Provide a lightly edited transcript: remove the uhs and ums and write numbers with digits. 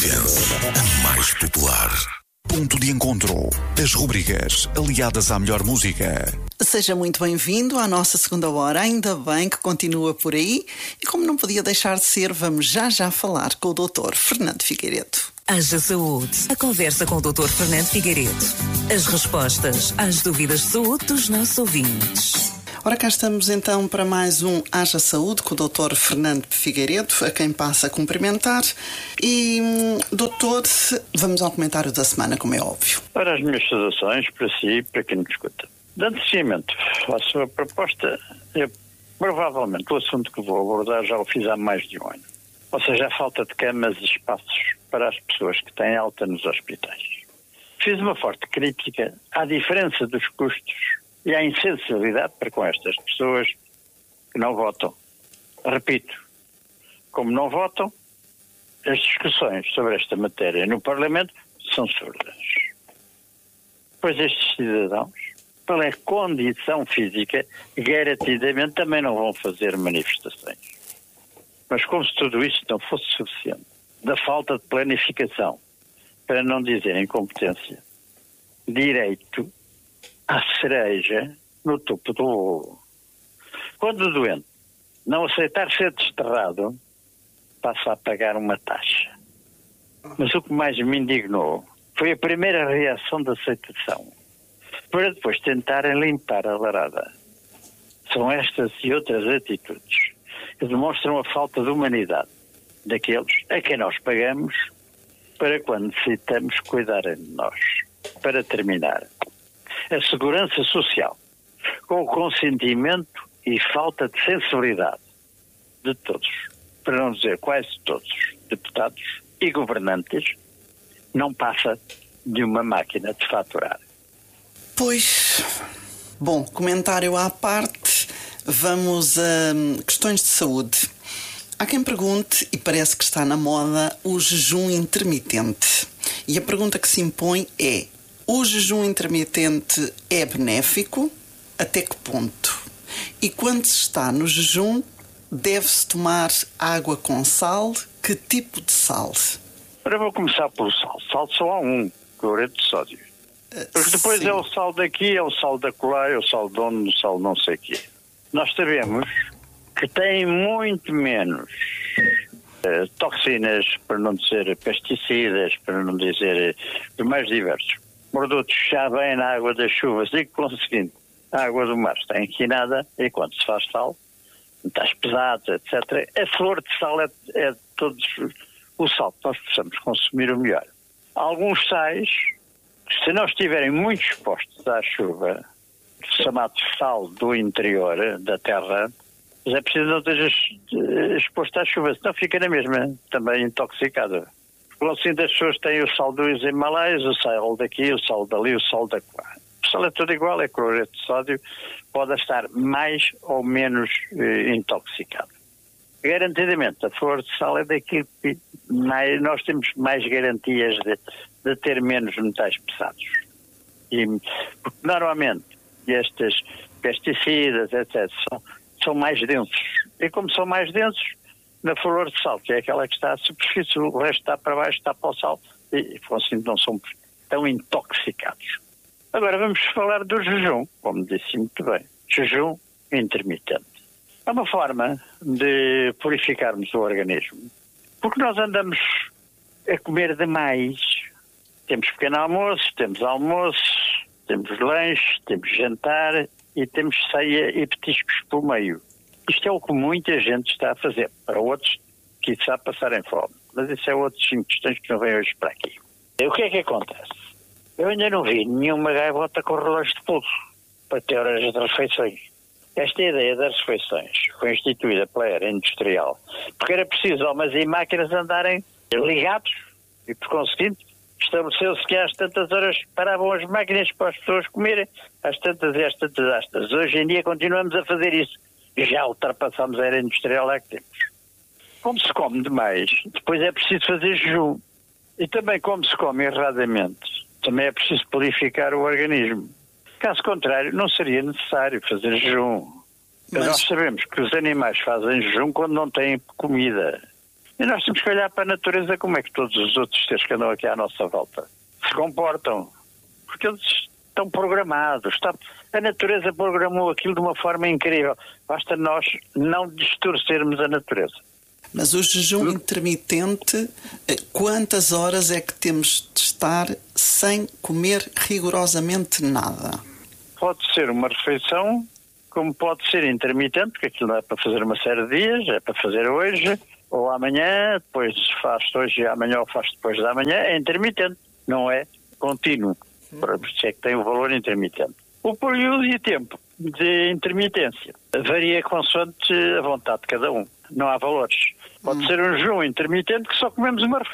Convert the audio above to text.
Olivense, a mais popular. Ponto de encontro. As rubricas aliadas à melhor música. Seja muito bem-vindo à nossa segunda hora. Ainda bem que continua por aí. E como não podia deixar de ser, vamos já falar com o Dr. Fernando Figueiredo. Haja Saúde. A conversa com o Dr. Fernando Figueiredo. As respostas às dúvidas de saúde dos nossos ouvintes. Ora, cá estamos então para mais um Haja Saúde com o Dr. Fernando Figueiredo, a quem passa a cumprimentar. E, doutor, vamos ao comentário da semana, como é óbvio. Ora, as minhas saudações para si e para quem me escuta. Dando seguimento à sua proposta, provavelmente o assunto que vou abordar já o fiz há mais de um ano. Ou seja, a falta de camas e espaços para as pessoas que têm alta nos hospitais. Fiz uma forte crítica à diferença dos custos e à insensibilidade para com estas pessoas que não votam. Repito, como não votam, as discussões sobre esta matéria no Parlamento são surdas. Pois estes cidadãos, pela condição física, garantidamente também não vão fazer manifestações. Mas como se tudo isto não fosse suficiente, da falta de planificação, para não dizer incompetência, direito à cereja no topo do bolo. Quando o doente não aceitar ser desterrado, passa a pagar uma taxa. Mas o que mais me indignou foi a primeira reação de aceitação, para depois tentarem limpar a larada. São estas e outras atitudes que demonstram a falta de humanidade daqueles a quem nós pagamos para quando necessitamos cuidarem de nós. Para terminar, a segurança social, com o consentimento e falta de sensibilidade de todos, para não dizer quase todos, deputados e governantes, não passa de uma máquina de faturar. Pois, bom, comentário à parte, vamos a questões de saúde. Há quem pergunte, e parece que está na moda, o jejum intermitente. E a pergunta que se impõe é: o jejum intermitente é benéfico? Até que ponto? E quando se está no jejum, deve-se tomar água com sal? Que tipo de sal? Agora vou começar pelo sal. Sal só há um, cloreto de sódio. Porque depois sim. É o sal daqui, é o sal da colar, é o sal de onde, o sal não sei o quê. Nós sabemos que tem muito menos toxinas, para não dizer pesticidas, para não dizer os mais diversos produtos que já vêm na água das chuvas e que, conseguindo, a água do mar está inquinada e quando se faz sal, metais pesados, etc. A flor de sal é todos o sal que nós possamos consumir o melhor. Alguns sais, se não estiverem muito expostos à chuva, chamado sal do interior da terra, mas é preciso não esteja exposto à chuva, senão fica na mesma, também intoxicado. Assim, das pessoas têm o sal dos Himalaias, o sal daqui, o sal dali, o sal da lá. O sal é tudo igual, é cloreto de sódio, pode estar mais ou menos intoxicado. Garantidamente, a flor de sal é daqui que nós temos mais garantias de ter menos metais pesados. Porque normalmente estes pesticidas, etc., são mais densos. E como são mais densos, na flor de sal, que é aquela que está à superfície, o resto está para baixo, está para o sal, e assim não são tão intoxicados. Agora vamos falar do jejum, como disse muito bem. Jejum intermitente. É uma forma de purificarmos o organismo. Porque nós andamos a comer demais. Temos pequeno almoço, temos lanche, temos jantar e temos ceia e petiscos pelo meio. Isto é o que muita gente está a fazer. Para outros, quiçá passarem fome. Mas isso é outras questões que não vêm hoje para aqui. E o que é que acontece? Eu ainda não vi nenhuma gaivota com relógio de pulso para ter horas de refeições. Esta ideia das refeições foi instituída pela era industrial porque era preciso homens e máquinas andarem ligados e, por conseguinte, estabeleceu-se que às tantas horas paravam as máquinas para as pessoas comerem, às tantas e às tantas. Hoje em dia continuamos a fazer isso. Já ultrapassamos a era industrial lá que temos. Como se come demais, depois é preciso fazer jejum. E também como se come erradamente, também é preciso purificar o organismo. Caso contrário, não seria necessário fazer jejum. Mas nós sabemos que os animais fazem jejum quando não têm comida. E nós temos que olhar para a natureza como é que todos os outros seres que andam aqui à nossa volta se comportam. Porque eles estão programados. A natureza programou aquilo de uma forma incrível. Basta nós não distorcermos a natureza. Mas o jejum intermitente, quantas horas é que temos de estar sem comer rigorosamente nada? Pode ser uma refeição, como pode ser intermitente, porque aquilo não é para fazer uma série de dias, é para fazer hoje ou amanhã, depois faz hoje e amanhã ou faz depois de amanhã. É intermitente, não é contínuo. Por isso é que tem o valor intermitente. O período e o tempo de intermitência varia consoante a vontade de cada um. Não há valores. Pode ser um jejum intermitente que só comemos uma refeição.